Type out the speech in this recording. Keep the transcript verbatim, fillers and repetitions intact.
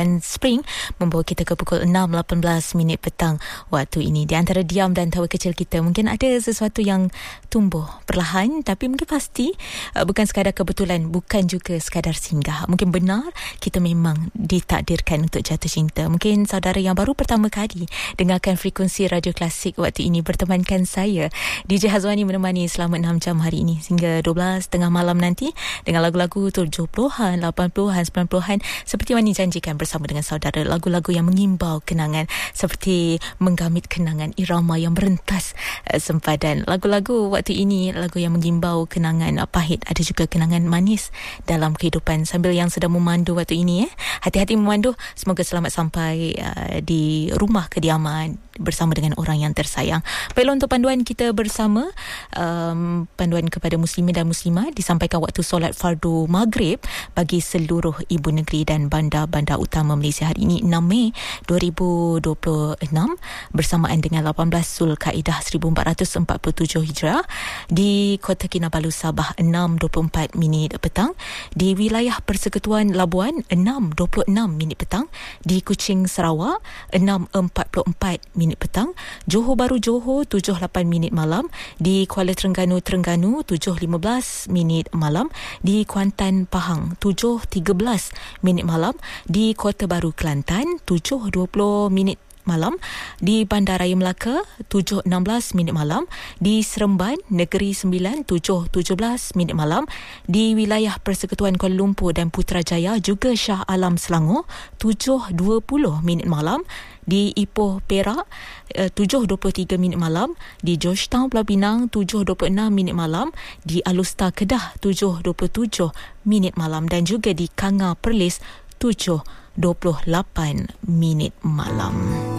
Spring membawa kita ke pukul enam lapan belas minit petang waktu ini. Di antara diam dan tawa kecil kita, mungkin ada sesuatu yang tumbuh perlahan, tapi mungkin pasti uh, bukan sekadar kebetulan, bukan juga sekadar singgah. Mungkin benar kita memang ditakdirkan untuk jatuh cinta. Mungkin saudara yang baru pertama kali dengarkan frekuensi Radio Klasik waktu ini, bertemankan saya D J Hazwani menemani selama enam jam hari ini sehingga dua belas tengah malam nanti dengan lagu-lagu tujuh puluhan, lapan puluhan, sembilan puluhan seperti mana dijanjikan bersama dengan saudara. Lagu-lagu yang mengimbau kenangan, seperti menggamit kenangan, irama yang merentas uh, sempadan. Lagu-lagu waktu ini, lagu yang mengimbau kenangan uh, pahit, ada juga kenangan manis dalam kehidupan. Sambil yang sedang memandu waktu ini, eh, hati-hati memandu, semoga selamat sampai uh, di rumah kediaman bersama dengan orang yang tersayang. Baiklah, untuk panduan kita bersama, um, panduan kepada muslimin dan muslimah disampaikan waktu solat fardu maghrib bagi seluruh ibu negeri dan bandar-bandar utama Malaysia hari ini enam Mei dua ribu dua puluh enam bersamaan dengan lapan belas Zulkaidah seribu empat ratus empat puluh tujuh Hijrah. Di Kota Kinabalu Sabah enam dua puluh empat minit petang, di wilayah Persekutuan Labuan enam dua puluh enam minit petang, di Kuching Sarawak enam empat puluh empat minit petang, Johor Bahru Johor tujuh lapan minit malam, di Kuala Terengganu Terengganu tujuh lima belas minit malam, di Kuantan Pahang tujuh tiga belas minit malam, di Kota Baru Kelantan tujuh dua puluh minit malam, di Bandaraya Melaka tujuh enam belas minit malam, di Seremban Negeri Sembilan tujuh tujuh belas minit malam, di wilayah Persekutuan Kuala Lumpur dan Putrajaya juga Shah Alam Selangor tujuh dua puluh minit malam, di Ipoh Perak tujuh dua puluh tiga minit malam, di Georgetown Pulau Pinang tujuh dua puluh enam minit malam, di Alustar Kedah tujuh dua puluh tujuh minit malam, dan juga di Kanga Perlis tujuh dua puluh lapan minit malam.